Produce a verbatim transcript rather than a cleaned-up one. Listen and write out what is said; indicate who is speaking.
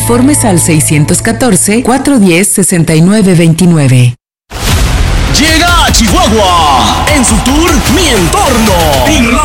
Speaker 1: Informes al seiscientos catorce, cuatrocientos diez, sesenta y nueve veintinueve.
Speaker 2: Llega a Chihuahua en su tour Mi Entorno.